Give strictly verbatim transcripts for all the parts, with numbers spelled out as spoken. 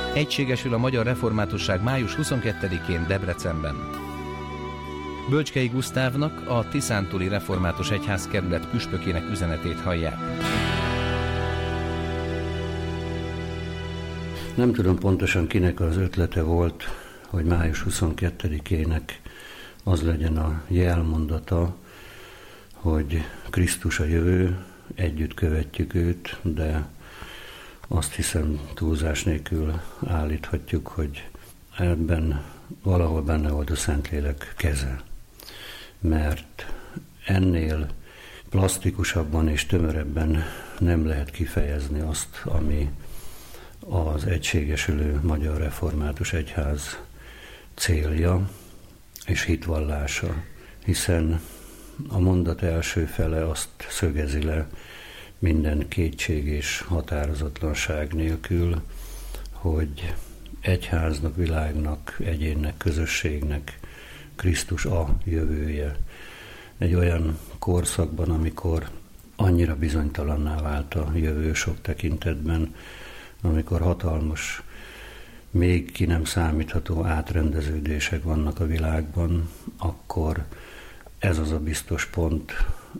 Egységesül a magyar reformátusság május huszonkettedikén Debrecenben. Bölcskei Gusztávnak, a Tiszántúli Református Egyházkerület püspökének üzenetét hallják. Nem tudom pontosan, kinek az ötlete volt, hogy május huszonkettedikének az legyen a jelmondata, hogy Krisztus a jövő, együtt követjük őt, de azt hiszem túlzás nélkül állíthatjuk, hogy ebben valahol benne volt a Szentlélek keze. Mert ennél plastikusabban és tömörebben nem lehet kifejezni azt, ami az egységesülő Magyar Református Egyház célja és hitvallása, hiszen a mondat első fele azt szögezi le minden kétség és határozatlanság nélkül, hogy egyháznak, világnak, egyénnek, közösségnek Krisztus a jövője. Egy olyan korszakban, amikor annyira bizonytalanná vált a jövő sok tekintetben, amikor hatalmas, még ki nem számítható átrendeződések vannak a világban, akkor ez az a biztos pont,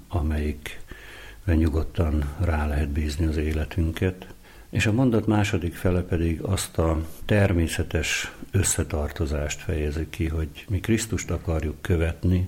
amelyikre nyugodtan rá lehet bízni az életünket. És a mondat második fele pedig azt a természetes összetartozást fejezi ki, hogy mi Krisztust akarjuk követni,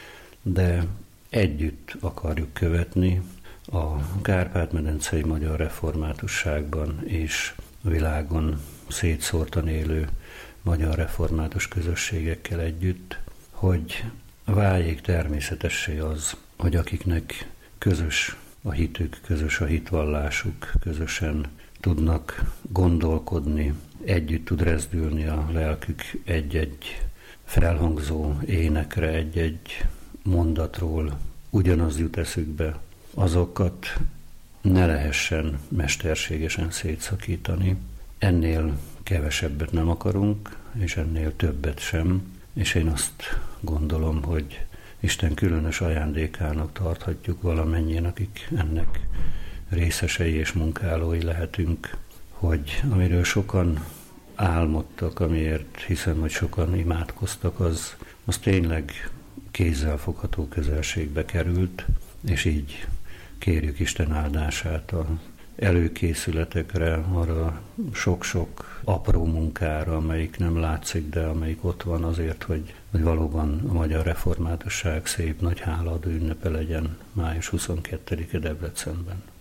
de együtt akarjuk követni a Kárpát-medencei magyar reformátusságban és a világon szétszórtan élő magyar református közösségekkel együtt, hogy váljék természetessé az, hogy akiknek közös a hitük, közös a hitvallásuk, közösen tudnak gondolkodni, együtt tud rezdülni a lelkük egy-egy felhangzó énekre, egy-egy mondatról, ugyanaz jut eszükbe, azokat ne lehessen mesterségesen szétszakítani. Ennél kevesebbet nem akarunk, és ennél többet sem, és én azt gondolom, hogy Isten különös ajándékának tarthatjuk valamennyien, akik ennek részesei és munkálói lehetünk, hogy amiről sokan álmodtak, amiért hiszem, hogy sokan imádkoztak, az, az tényleg kézzelfogható közelségbe került, és így kérjük Isten áldását a előkészületekre, arra sok-sok apró munkára, amelyik nem látszik, de amelyik ott van azért, hogy, hogy valóban a magyar reformátusság szép nagy hálaadó ünnepe legyen május huszonkettedike Debrecenben.